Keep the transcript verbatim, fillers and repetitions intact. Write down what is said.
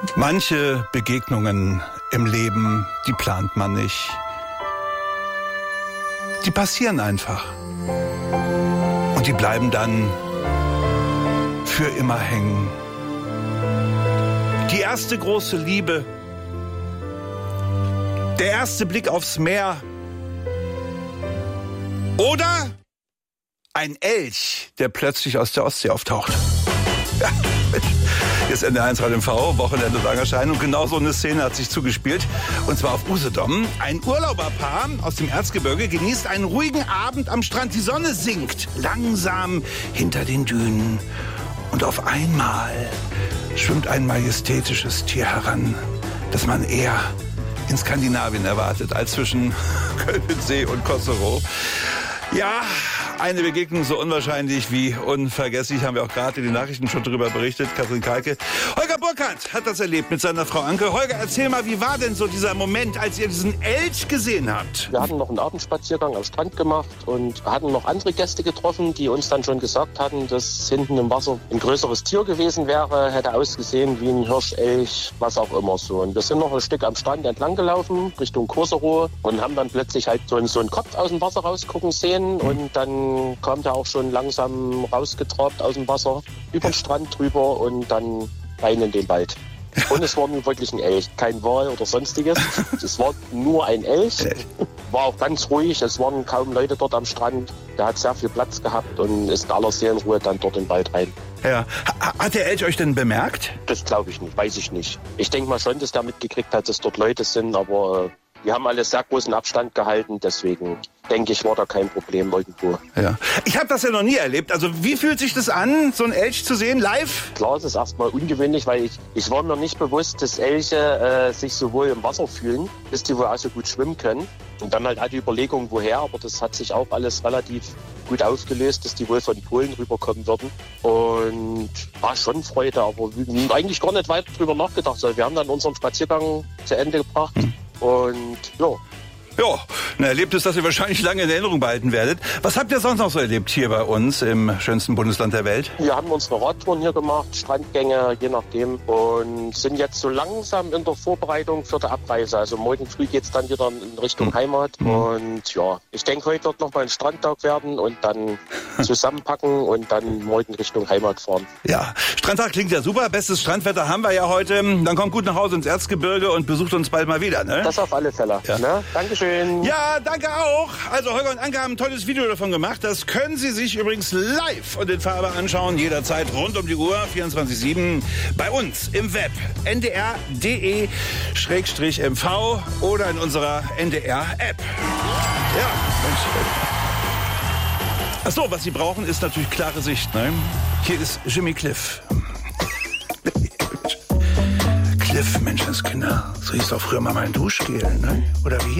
Manche Begegnungen im Leben, die plant man nicht. Die passieren einfach. Und die bleiben dann für immer hängen. Die erste große Liebe, der erste Blick aufs Meer oder ein Elch, der plötzlich aus der Ostsee auftaucht. Ja, jetzt N D R eins Radio M V, Wochenende Langerschein. Und genau so eine Szene hat sich zugespielt. Und zwar auf Usedom. Ein Urlauberpaar aus dem Erzgebirge genießt einen ruhigen Abend am Strand. Die Sonne sinkt langsam hinter den Dünen. Und auf einmal schwimmt ein majestätisches Tier heran, das man eher in Skandinavien erwartet, als zwischen Köln-See und Kosovo. Ja, eine Begegnung so unwahrscheinlich wie unvergesslich, haben wir auch gerade in den Nachrichten schon darüber berichtet. Katrin Kalke. Holger Burkhardt hat das erlebt mit seiner Frau Anke. Holger, erzähl mal, wie war denn so dieser Moment, als ihr diesen Elch gesehen habt? Wir hatten noch einen Abendspaziergang am Strand gemacht und hatten noch andere Gäste getroffen, die uns dann schon gesagt hatten, dass hinten im Wasser ein größeres Tier gewesen wäre, hätte ausgesehen wie ein Hirsch, Elch, was auch immer so. Und wir sind noch ein Stück am Strand entlang gelaufen, Richtung Koserow, und haben dann plötzlich halt so einen, so einen Kopf aus dem Wasser rausgucken sehen. Und dann kam der auch schon langsam rausgetrabt aus dem Wasser, über den Strand drüber und dann rein in den Wald. Und es war nun wirklich ein Elch, kein Wal oder sonstiges. Es war nur ein Elch, war auch ganz ruhig, es waren kaum Leute dort am Strand. Der hat sehr viel Platz gehabt und ist in aller Seelenruhe dann dort in den Wald rein. Ja. Hat der Elch euch denn bemerkt? Das glaube ich nicht, weiß ich nicht. Ich denke mal schon, dass der mitgekriegt hat, dass dort Leute sind, aber wir haben alle sehr großen Abstand gehalten, deswegen denke ich, war da kein Problem irgendwo. Ja. Ich habe das ja noch nie erlebt. Also wie fühlt sich das an, so ein Elch zu sehen, live? Klar, es ist erstmal ungewöhnlich, weil ich, ich war mir nicht bewusst, dass Elche äh, sich sowohl im Wasser fühlen, dass die wohl auch so gut schwimmen können. Und dann halt auch die Überlegung, woher, aber das hat sich auch alles relativ gut aufgelöst, dass die wohl von Polen rüberkommen würden. Und war schon Freude, aber wir haben eigentlich gar nicht weiter drüber nachgedacht. Also wir haben dann unseren Spaziergang zu Ende gebracht. Hm. Und ja. Ja, ein Erlebnis, das ihr wahrscheinlich lange in Erinnerung behalten werdet. Was habt ihr sonst noch so erlebt hier bei uns im schönsten Bundesland der Welt? Wir haben unsere Radtouren hier gemacht, Strandgänge, je nachdem. Und sind jetzt so langsam in der Vorbereitung für die Abreise. Also morgen früh geht's dann wieder in Richtung Heimat. Mhm. Und ja, ich denke, heute wird noch mal ein Strandtag werden und dann zusammenpacken und dann morgen Richtung Heimat fahren. Ja, Strandtag klingt ja super. Bestes Strandwetter haben wir ja heute. Dann kommt gut nach Hause ins Erzgebirge und besucht uns bald mal wieder, ne? Das auf alle Fälle. Ja. Ne? Dankeschön. Ja, danke auch. Also Holger und Anke haben ein tolles Video davon gemacht. Das können Sie sich übrigens live und in Farbe anschauen, jederzeit rund um die Uhr, vierundzwanzig sieben, bei uns im Web, n d r punkt d e schrägstrich m v oder in unserer N D R-App. Ja, Mensch. Ach so, was Sie brauchen, ist natürlich klare Sicht. Ne? Hier ist Jimmy Cliff. Cliff, Menschenskinder. So hieß doch früher mal mein Duschgel, ne? Oder wie?